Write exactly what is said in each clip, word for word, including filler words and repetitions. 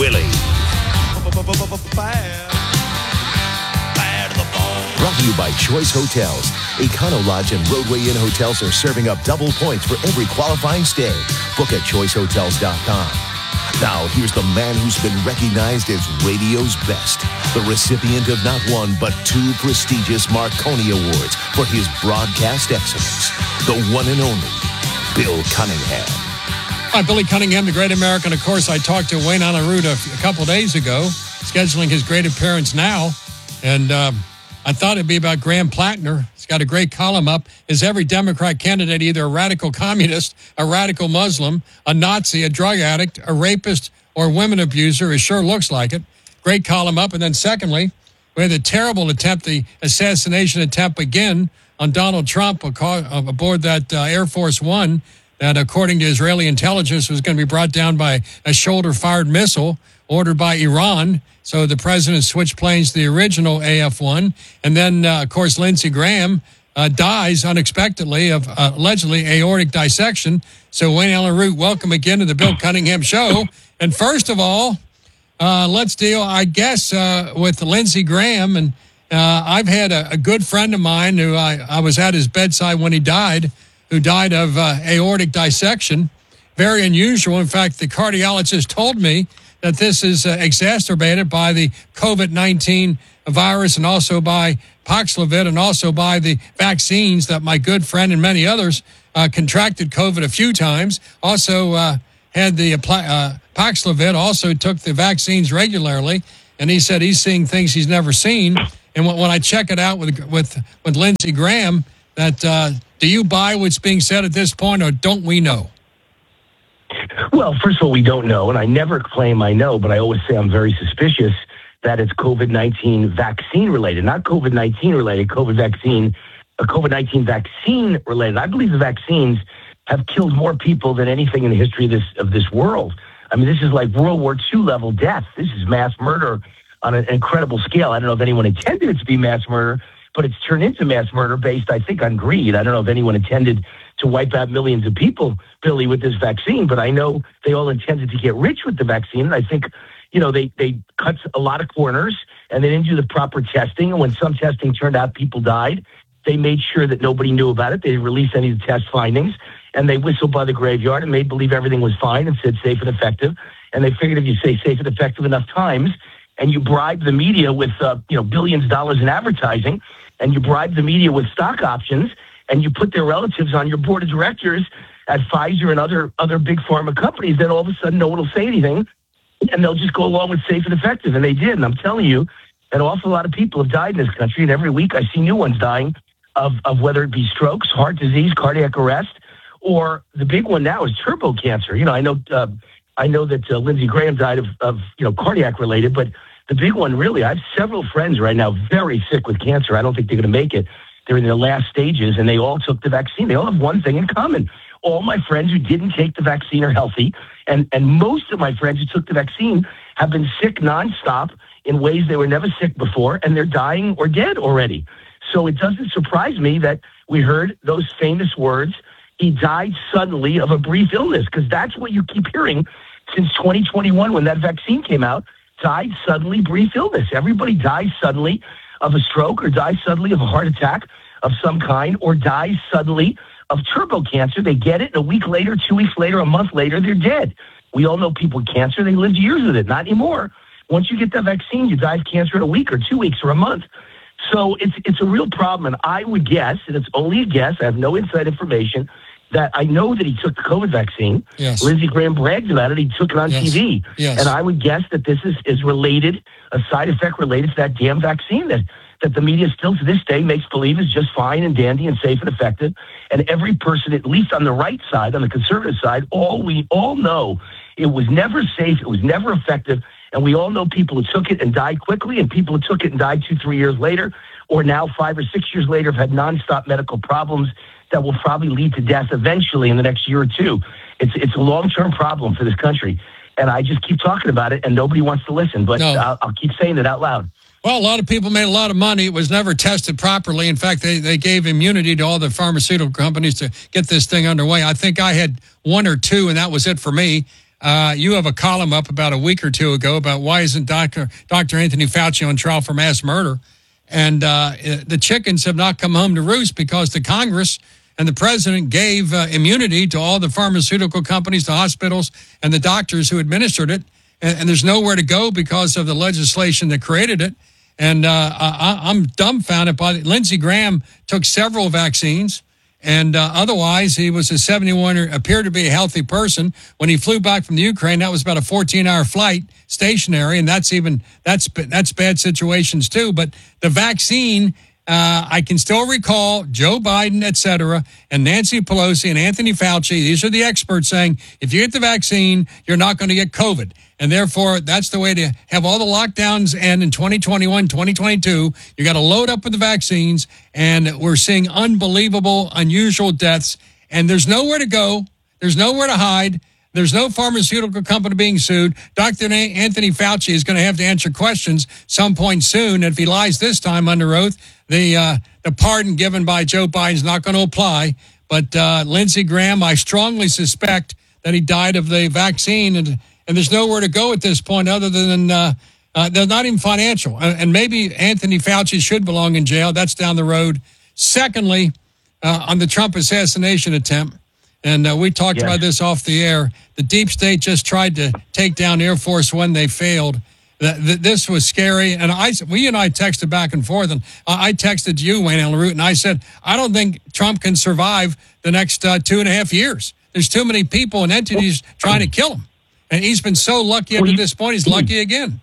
Willie. Brought to you by Choice Hotels. Econo Lodge and Roadway Inn hotels are serving up double points for every qualifying stay. Book at choice hotels dot com. Now, here's the man who's been recognized as radio's best. The recipient of not one, but two prestigious Marconi Awards for his broadcast excellence. The one and only Bill Cunningham. Hi, Billy Cunningham, the great American. Of course, I talked to Wayne Allyn Root a, a couple days ago, scheduling his great appearance now. And uh, I thought it'd be about Graham Plattner. He's got a great column up. Is every Democrat candidate either a radical communist, a radical Muslim, a Nazi, a drug addict, a rapist, or women abuser? It sure looks like it. Great column up. And then secondly, we had the terrible attempt, the assassination attempt again on Donald Trump aboard that uh, Air Force One that, according to Israeli intelligence, was going to be brought down by a shoulder-fired missile ordered by Iran. So the president switched planes to the original A F one. And then, uh, of course, Lindsey Graham uh, dies unexpectedly of uh, allegedly aortic dissection. So Wayne Allyn Root, welcome again to the Bill Cunningham Show. And first of all, uh, let's deal, I guess, uh, with Lindsey Graham. And uh, I've had a, a good friend of mine who I, I was at his bedside when he died, who died of uh, aortic dissection. Very unusual. In fact, the cardiologist told me that this is uh, exacerbated by the COVID nineteen virus and also by Paxlovid and also by the vaccines that my good friend and many others uh, contracted COVID a few times, also uh, had the uh, Paxlovid, also took the vaccines regularly, and he said he's seeing things he's never seen. And when, when I check it out with with, with Lindsey Graham, that uh, do you buy what's being said at this point, or don't we know? Well, first of all, we don't know, and I never claim I know, but I always say I'm very suspicious that it's COVID nineteen vaccine related, not COVID nineteen related, COVID vaccine, a COVID nineteen vaccine related. I believe the vaccines have killed more people than anything in the history of this of this world. I mean, this is like World War Two level death. This is mass murder on an incredible scale. I don't know if anyone intended it to be mass murder, but it's turned into mass murder based, I think, on greed. I don't know if anyone intended to wipe out millions of people, Billy, with this vaccine, but I know they all intended to get rich with the vaccine. And I think, you know, they, they cut a lot of corners and they didn't do the proper testing. And when some testing turned out people died, they made sure that nobody knew about it. They didn't release any of the test findings, and they whistled by the graveyard and made believe everything was fine and said safe and effective. And they figured if you say safe and effective enough times and you bribe the media with, uh, you know, billions of dollars in advertising, and you bribe the media with stock options, and you put their relatives on your board of directors at Pfizer and other other big pharma companies, then all of a sudden no one will say anything, and they'll just go along with safe and effective. And they did. And I'm telling you, an awful lot of people have died in this country, and every week I see new ones dying of, of whether it be strokes, heart disease, cardiac arrest, or the big one now is turbo cancer. You know, I know uh, I know that uh, Lindsey Graham died of, of, you know, cardiac related, but the big one really, I have several friends right now very sick with cancer. I don't think they're going to make it. They're in their last stages, and they all took the vaccine. They all have one thing in common. All my friends who didn't take the vaccine are healthy, and, and most of my friends who took the vaccine have been sick nonstop in ways they were never sick before, and they're dying or dead already. So it doesn't surprise me that we heard those famous words, he died suddenly of a brief illness, because that's what you keep hearing since twenty twenty-one when that vaccine came out, died suddenly, brief illness. Everybody dies suddenly of a stroke or dies suddenly of a heart attack of some kind or dies suddenly of turbo cancer. They get it, and a week later, two weeks later, a month later, they're dead. We all know people with cancer, they lived years with it, not anymore. Once you get that vaccine, you die of cancer in a week or two weeks or a month. So it's it's a real problem, and I would guess, and it's only a guess, I have no inside information, that I know that he took the COVID vaccine. Yes. Lindsey Graham bragged about it. He took it on yes. T V. Yes. And I would guess that this is, is related, a side effect related to that damn vaccine that, that the media still to this day makes believe is just fine and dandy and safe and effective. And every person, at least on the right side, on the conservative side, all we all know it was never safe, it was never effective. And we all know people who took it and died quickly, and people who took it and died two, three years later, or now five or six years later have had nonstop medical problems that will probably lead to death eventually in the next year or two. It's it's a long-term problem for this country. And I just keep talking about it, and nobody wants to listen. But no. I'll, I'll keep saying it out loud. Well, a lot of people made a lot of money. It was never tested properly. In fact, they, they gave immunity to all the pharmaceutical companies to get this thing underway. I think I had one or two, and that was it for me. Uh, you have a column up about a week or two ago about why isn't Doctor Doctor Anthony Fauci on trial for mass murder? And uh, the chickens have not come home to roost because the Congress and the president gave uh, immunity to all the pharmaceutical companies, the hospitals, and the doctors who administered it. And, and there's nowhere to go because of the legislation that created it. And uh, I, I'm dumbfounded by it. Lindsey Graham took several vaccines. And uh, otherwise, he was a seventy-one, appeared to be a healthy person. When he flew back from the Ukraine, that was about a fourteen-hour flight, stationary, and that's even that's that's bad situations too. But the vaccine, uh, I can still recall Joe Biden, et cetera, and Nancy Pelosi and Anthony Fauci. These are the experts saying if you get the vaccine, you're not going to get COVID. And therefore, that's the way to have all the lockdowns end in twenty twenty-one, twenty twenty-two. You got to load up with the vaccines, and we're seeing unbelievable, unusual deaths. And there's nowhere to go. There's nowhere to hide. There's no pharmaceutical company being sued. Doctor Anthony Fauci is going to have to answer questions some point soon. If he lies this time under oath, the uh, the pardon given by Joe Biden is not going to apply. But uh, Lindsey Graham, I strongly suspect that he died of the vaccine, and And there's nowhere to go at this point other than uh, uh, they're not even financial. And maybe Anthony Fauci should belong in jail. That's down the road. Secondly, uh, on the Trump assassination attempt, and uh, we talked yes. about this off the air, the deep state just tried to take down Air Force One. They failed. This was scary. And I, we and I texted back and forth. And I texted you, Wayne Allyn Root, and I said, I don't think Trump can survive the next uh, two and a half years. There's too many people and entities trying to kill him. And he's been so lucky up to this point, he's lucky again.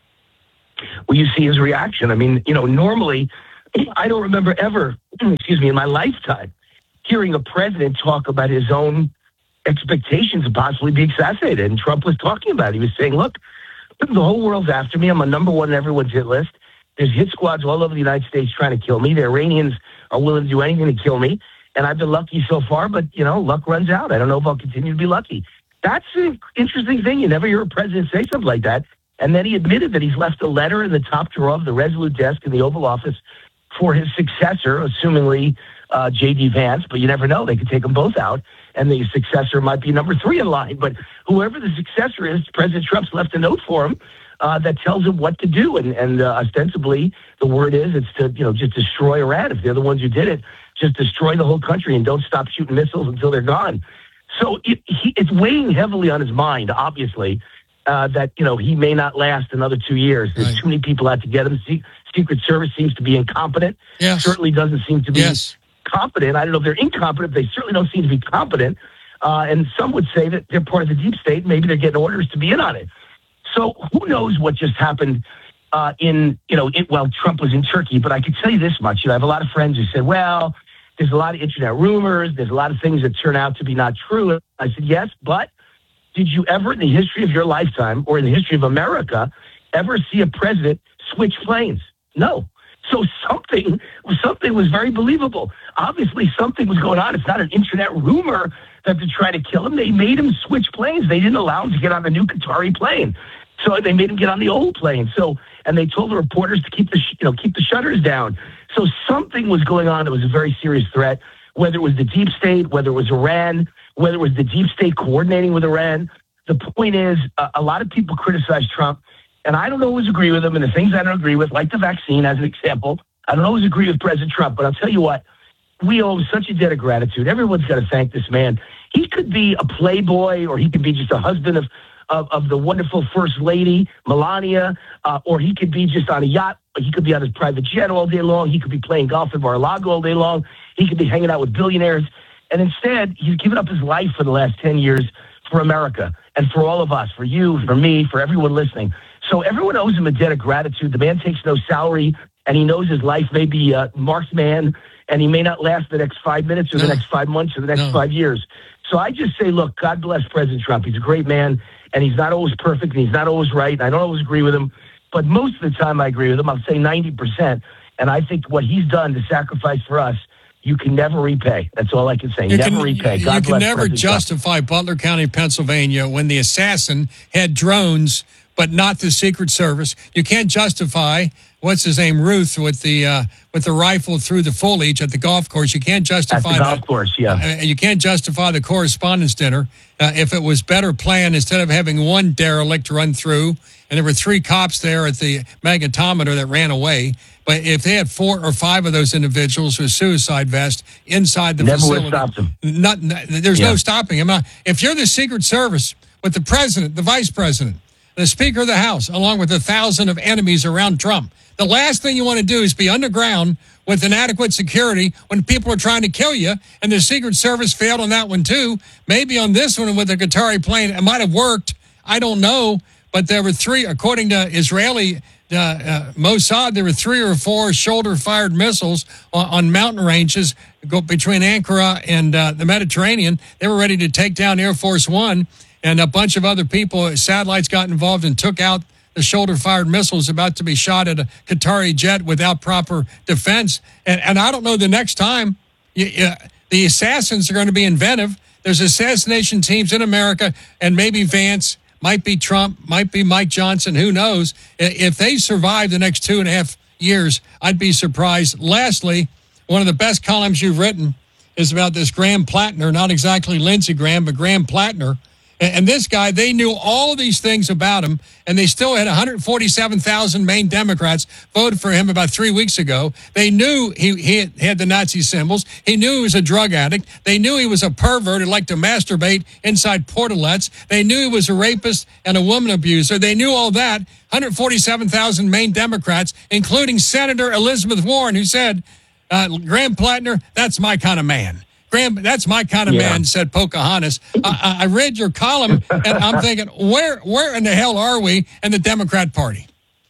Well, you see his reaction. I mean, you know, normally, I don't remember ever, excuse me, in my lifetime, hearing a president talk about his own expectations of possibly being assassinated. And Trump was talking about it. He was saying, look, the whole world's after me. I'm a number one on everyone's hit list. There's hit squads all over the United States trying to kill me. The Iranians are willing to do anything to kill me. And I've been lucky so far, but, you know, luck runs out. I don't know if I'll continue to be lucky. That's an interesting thing. You never hear a president say something like that. And then he admitted that he's left a letter in the top drawer of the Resolute desk in the Oval Office for his successor, assumingly uh, J D Vance, but you never know. They could take them both out, and the successor might be number three in line. But whoever the successor is, President Trump's left a note for him uh, that tells him what to do. And, and uh, ostensibly, the word is it's to, you know, just destroy Iran. If they're the ones who did it, just destroy the whole country and don't stop shooting missiles until they're gone. So it, he, it's weighing heavily on his mind, obviously, uh, that, you know, he may not last another two years. There's right. too many people out to get him. Se- Secret Service seems to be incompetent. Yes. Certainly doesn't seem to be yes. competent. I don't know if they're incompetent. They certainly don't seem to be competent. Uh, and some would say that they're part of the deep state. Maybe they're getting orders to be in on it. So who knows what just happened uh, in, you know, it, while Trump was in Turkey. But I can tell you this much. You know, I have a lot of friends who said, well, there's a lot of internet rumors. There's a lot of things that turn out to be not true. I said, yes, but did you ever in the history of your lifetime or in the history of America ever see a president switch planes? No. So something, something was very believable. Obviously, something was going on. It's not an internet rumor that they're trying to kill him. They made him switch planes. They didn't allow him to get on the new Qatari plane. So they made him get on the old plane. So, and they told the reporters to keep the, you know, keep the shutters down. So something was going on that was a very serious threat, whether it was the deep state, whether it was Iran, whether it was the deep state coordinating with Iran. The point is, uh, a lot of people criticize Trump, and I don't always agree with him, and the things I don't agree with, like the vaccine as an example, I don't always agree with President Trump, but I'll tell you what, we owe him such a debt of gratitude. Everyone's got to thank this man. He could be a playboy, or he could be just a husband of Of, of the wonderful First Lady, Melania, uh, or he could be just on a yacht. He could be on his private jet all day long. He could be playing golf in Mar-a-Lago all day long. He could be hanging out with billionaires. And instead, he's given up his life for the last ten years for America and for all of us, for you, for me, for everyone listening. So everyone owes him a debt of gratitude. The man takes no salary, and he knows his life may be a marked man, and he may not last the next five minutes or no. the next five months or the next no. five years. So I just say, look, God bless President Trump. He's a great man. And he's not always perfect, and he's not always right, and I don't always agree with him. But most of the time I agree with him. I'll say ninety percent. And I think what he's done to sacrifice for us, you can never repay. That's all I can say. You never can, repay. You, God you bless can never President justify Trump. Butler County, Pennsylvania, when the assassin had drones, but not the Secret Service. You can't justify what's his name, Ruth, with the uh, with the rifle through the foliage at the golf course. You can't justify At the golf that. course, yeah. Uh, you can't justify the correspondence dinner uh, if it was better planned instead of having one derelict run through, and there were three cops there at the magnetometer that ran away. But if they had four or five of those individuals with suicide vest inside the Never facility, would have stopped them. Not, there's Yeah. no stopping them. If you're the Secret Service with the president, the vice president, the Speaker of the House, along with a thousand of enemies around Trump, the last thing you want to do is be underground with inadequate security when people are trying to kill you. And the Secret Service failed on that one too. Maybe on this one with the Qatari plane, it might have worked. I don't know. But there were three, according to Israeli uh, uh, Mossad, there were three or four shoulder-fired missiles on, on mountain ranges go between Ankara and uh, the Mediterranean. They were ready to take down Air Force One, and a bunch of other people, satellites got involved and took out the shoulder-fired missiles about to be shot at a Qatari jet without proper defense. And, and I don't know the next time you, you, the assassins are going to be inventive. There's assassination teams in America, and maybe Vance, might be Trump, might be Mike Johnson, who knows? If they survive the next two and a half years, I'd be surprised. Lastly, one of the best columns you've written is about this Graham Plattner, not exactly Lindsey Graham, but Graham Plattner. And this guy, they knew all these things about him, and they still had one hundred forty-seven thousand Maine Democrats voted for him about three weeks ago. They knew he, he had the Nazi symbols. He knew he was a drug addict. They knew he was a pervert who liked to masturbate inside portalettes. They knew he was a rapist and a woman abuser. They knew all that. one hundred forty-seven thousand Maine Democrats, including Senator Elizabeth Warren, who said, uh, Graham Plattner, that's my kind of man. Graham, that's my kind of Yeah. man, said Pocahontas. I, I read your column, and I'm thinking, where where in the hell are we in the Democrat Party?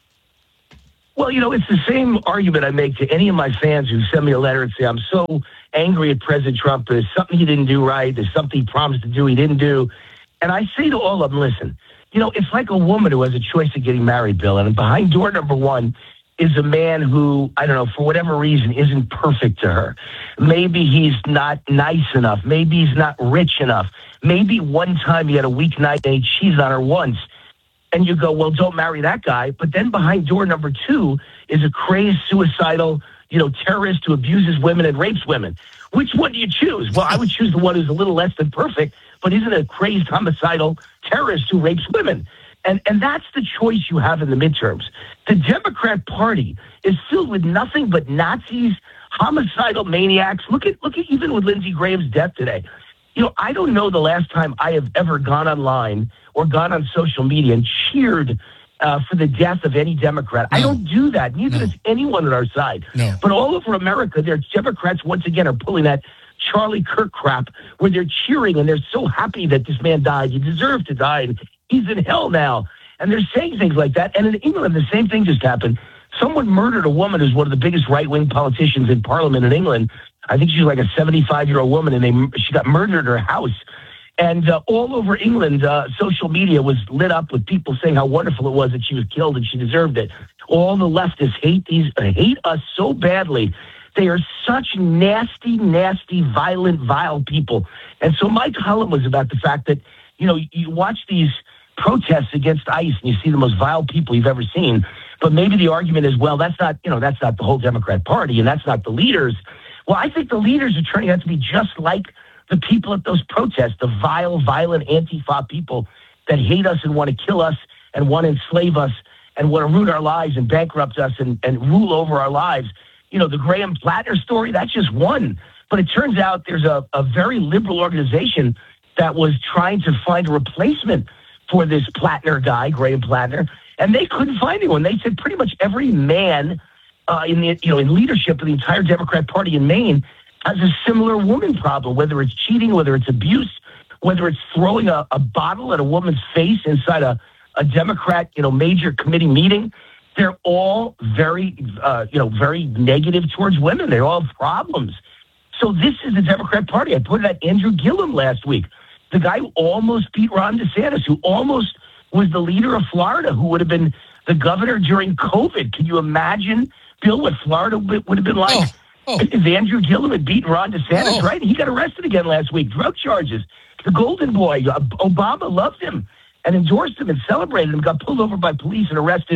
Well, you know, it's the same argument I make to any of my fans who send me a letter and say, I'm so angry at President Trump. There's something he didn't do right. There's something he promised to do he didn't do. And I say to all of them, listen, you know, it's like a woman who has a choice of getting married, Bill. And behind door number one is a man who, I don't know, for whatever reason, isn't perfect to her. Maybe he's not nice enough. Maybe he's not rich enough. Maybe one time he had a weak night and he cheated on her once. And you go, well, don't marry that guy. But then behind door number two is a crazed, suicidal, you know, terrorist who abuses women and rapes women. Which one do you choose? Well, I would choose the one who's a little less than perfect, but isn't a crazed, homicidal terrorist who rapes women. And and that's the choice you have in the midterms. The Democrat Party is filled with nothing but Nazis, homicidal maniacs. Look at look at even with Lindsey Graham's death today. You know, I don't know the last time I have ever gone online or gone on social media and cheered uh, for the death of any Democrat. No. I don't do that. Neither no. does anyone on our side. No. But all over America, their Democrats once again are pulling that Charlie Kirk crap where they're cheering and they're so happy that this man died. He deserved to die. And he's in hell now. And they're saying things like that. And in England, the same thing just happened. Someone murdered a woman who's one of the biggest right-wing politicians in Parliament in England. I think she's like a seventy-five-year-old woman, and they she got murdered at her house. And uh, all over England, uh, social media was lit up with people saying how wonderful it was that she was killed and she deserved it. All the leftists hate these, uh, hate us so badly. They are such nasty, nasty, violent, vile people. And so my column was about the fact that, you know, you watch these protests against ICE and you see the most vile people you've ever seen. But maybe the argument is, well, that's not, you know, that's not the whole Democrat Party and that's not the leaders. Well, I think the leaders are turning out to be just like the people at those protests, the vile, violent Antifa people that hate us and want to kill us and want to enslave us and want to ruin our lives and bankrupt us and, and rule over our lives. You know, the Graham Plattner story, that's just one. But it turns out there's a, a very liberal organization that was trying to find a replacement for this Plattner guy, Graham Plattner, and they couldn't find anyone. They said pretty much every man uh, in the you know in leadership of the entire Democrat Party in Maine has a similar woman problem, whether it's cheating, whether it's abuse, whether it's throwing a, a bottle at a woman's face inside a, a Democrat you know major committee meeting. They're all very uh, you know very negative towards women. They all have problems. So this is the Democrat Party. I put it at Andrew Gillum last week, the guy who almost beat Ron DeSantis, who almost was the leader of Florida, who would have been the governor during COVID. Can you imagine, Bill, what Florida would have been like oh, oh. if Andrew Gillum had beaten Ron DeSantis, oh. right? He got arrested again last week, drug charges. The golden boy, Obama loved him and endorsed him and celebrated him, got pulled over by police and arrested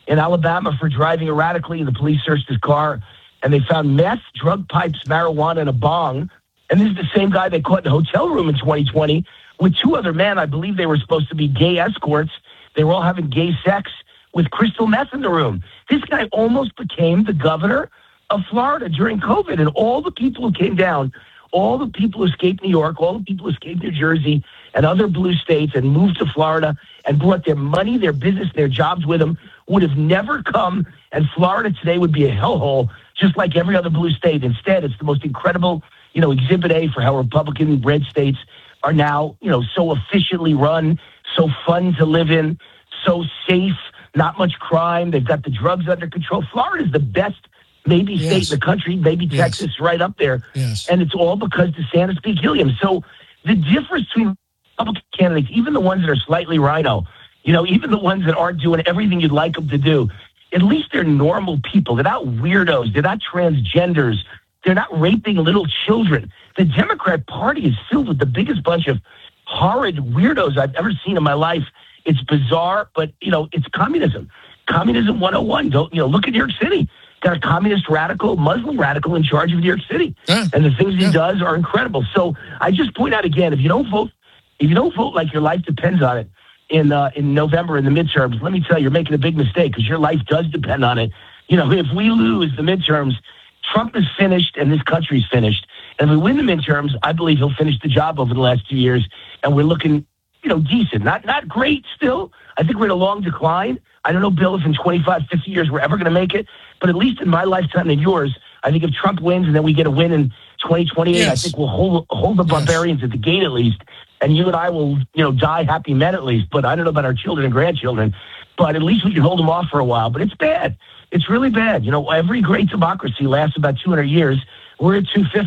in Alabama for driving erratically. The police searched his car, and they found meth, drug pipes, marijuana, and a bong. And this is the same guy they caught in a hotel room in twenty twenty with two other men. I believe they were supposed to be gay escorts. They were all having gay sex with crystal meth in the room. This guy almost became the governor of Florida during COVID. And all the people who came down, all the people who escaped New York, all the people who escaped New Jersey and other blue states and moved to Florida and brought their money, their business, their jobs with them would have never come. And Florida today would be a hellhole, just like every other blue state. Instead, it's the most incredible, you know, exhibit A for how Republican red states are now, you know, so efficiently run, so fun to live in, so safe, not much crime. They've got the drugs under control. Florida is the best maybe Yes. state in the country, maybe Yes. Texas right up there. Yes. And it's all because DeSantis beat Gilliam. So the difference between Republican candidates, even the ones that are slightly rhino, you know, even the ones that aren't doing everything you'd like them to do, at least they're normal people. They're not weirdos. They're not transgenders. They're not raping little children. The Democrat Party is filled with the biggest bunch of horrid weirdos I've ever seen in my life. It's bizarre, but, you know, it's communism. Communism one oh one. Don't, you know, look at New York City. Got a communist radical, Muslim radical in charge of New York City. Yeah. And the things Yeah. he does are incredible. So I just point out again, if you don't vote, if you don't vote like your life depends on it in uh, in November in the midterms, let me tell you, you're making a big mistake because your life does depend on it. You know, if we lose the midterms, Trump is finished and this country's finished. And if we win the midterms, I believe he'll finish the job over the last two years. And we're looking, you know, decent. Not not great still. I think we're in a long decline. I don't know, Bill, if in twenty-five, fifty years we're ever going to make it. But at least in my lifetime and yours, I think if Trump wins and then we get a win in twenty twenty-eight, Yes. I think we'll hold hold the Yes. barbarians at the gate at least. And you and I will, you know, die happy men at least. But I don't know about our children and grandchildren. But at least we can hold them off for a while. But it's bad. It's really bad. You know, every great democracy lasts about two hundred years. We're at two hundred fifty.